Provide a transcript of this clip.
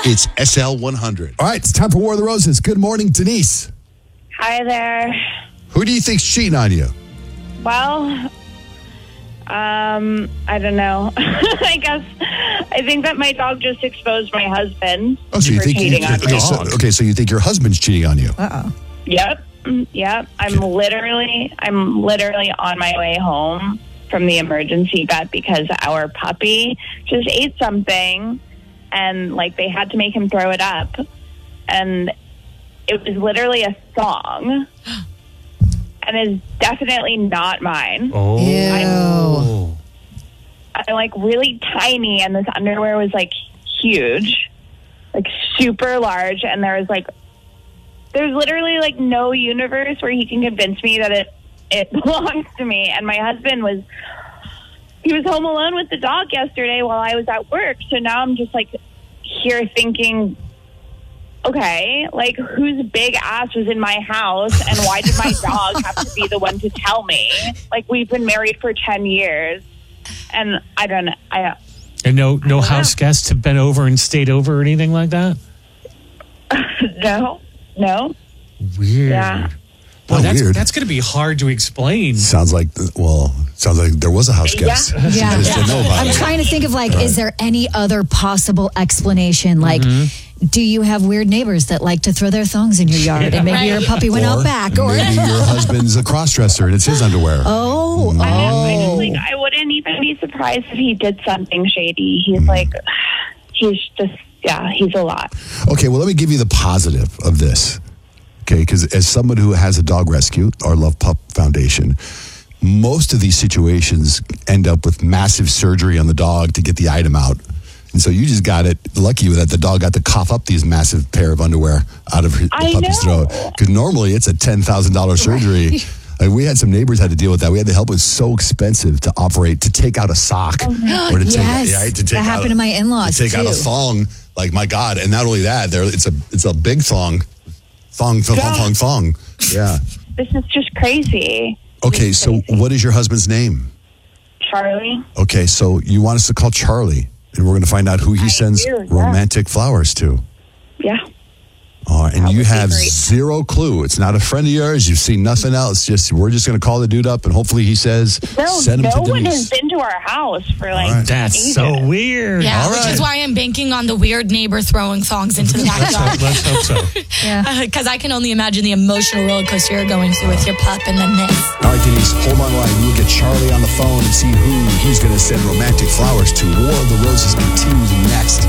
It's SL100. All right, it's time for War of the Roses. Good morning, Denise. Hi there. Who do you think's cheating on you? Well, I don't know. I think that my dog just exposed my husband Oh, so you for think cheating on me. so you think your husband's cheating on you? Yep. I'm literally on my way home from the emergency vet because our puppy just ate something and they had to make him throw it up. And it was literally a thong. And it's definitely not mine. Oh. I'm really tiny, and this underwear was huge, super large. And there's literally no universe where he can convince me that it belongs to me. And my husband was home alone with the dog yesterday while I was at work. So now I'm just here thinking, okay, whose big ass was in my house, and why did my dog have to be the one to tell me? We've been married for 10 years, and I don't know. And no house guests have been over and stayed over or anything like that? No. Weird. Yeah. Well, Weird. that's going to be hard to explain. Sounds like there was a house guest. Yeah. She just didn't know about I'm it. trying to think of is there any other possible explanation? Do you have weird neighbors that like to throw their thongs in your yard, and maybe your puppy went out back, or maybe your husband's a cross-dresser and it's his underwear. I wouldn't even be surprised if he did something shady. He's a lot. Okay, well, let me give you the positive of this. Okay, because as someone who has a dog rescue, our Love Pup Foundation, most of these situations end up with massive surgery on the dog to get the item out. And so you just got it lucky that the dog got to cough up these massive pair of underwear out of the puppy's throat. Because normally it's a $10,000 surgery. We had some neighbors had to deal with that. We had the help. It was so expensive to operate, to take out a sock. Or to take that happened to my in-laws, to take out a thong. My God. And not only that, it's a big thong. Thong. Yeah. This is just crazy. Okay, so what is your husband's name? Charlie. Okay, so you want us to call Charlie, and we're going to find out who he sends romantic flowers to. Yeah. And you have zero clue. It's not a friend of yours. You've seen nothing else. We're just going to call the dude up, and hopefully he says, send him to Denise. No one has been to our house for That's ages. so weird. Yeah, which is why I'm banking on the weird neighbor throwing thongs into the backyard. Let's hope so. Yeah. Because I can only imagine the emotional roller coaster you're going through with your pup and then this. All right, Denise, hold on the line. We'll get Charlie on the phone and see who he's going to send romantic flowers to. War of the Roses continues next.